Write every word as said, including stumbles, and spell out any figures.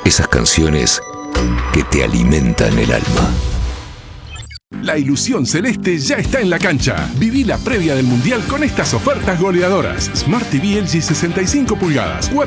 Esas canciones que te alimentan el alma. La ilusión celeste ya está en la cancha. Viví la previa del Mundial con estas ofertas goleadoras. Smart T V L G sesenta y cinco pulgadas,